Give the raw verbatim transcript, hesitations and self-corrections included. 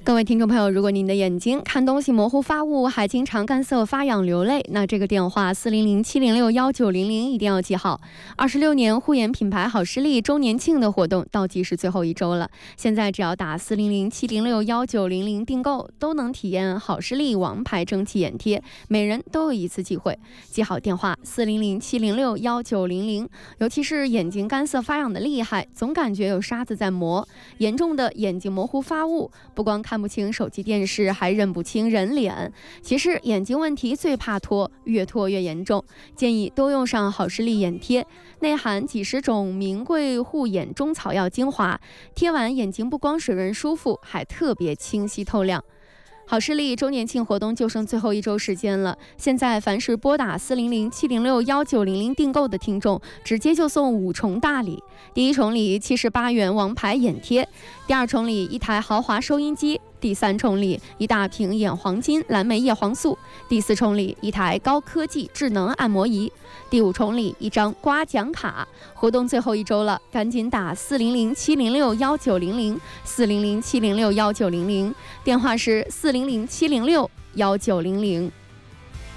各位听众朋友，如果您的眼睛看东西模糊发雾，还经常干涩发痒流泪，那这个电话四零零七零六幺九零零一定要记好。二十六年护眼品牌好视力周年庆的活动倒计时最后一周了，现在只要打四零零七零六幺九零零订购，都能体验好视力王牌蒸汽眼贴，每人都有一次机会。记好电话四零零七零六幺九零零，尤其是眼睛干涩发痒的厉害，总感觉有沙子在磨，严重的眼睛模糊发雾，不光看不清手机电视，还认不清人脸。其实眼睛问题最怕拖，越拖越严重，建议多用上好视力眼贴，内含几十种名贵护眼中草药精华，贴完眼睛不光水润舒服，还特别清晰透亮。好视力周年庆活动就剩最后一周时间了，现在凡是拨打四零零七零六幺九零零订购的听众，直接就送五重大礼。第一重礼七十八元王牌眼贴，第二重礼一台豪华收音机，第三重礼一大瓶眼黄金蓝莓叶黄素，第四重礼一台高科技智能按摩仪，第五重礼一张刮奖卡。活动最后一周了，赶紧打四零零七零六幺九零零 四零零七零六幺九零零，电话是四零零七零六幺九零零。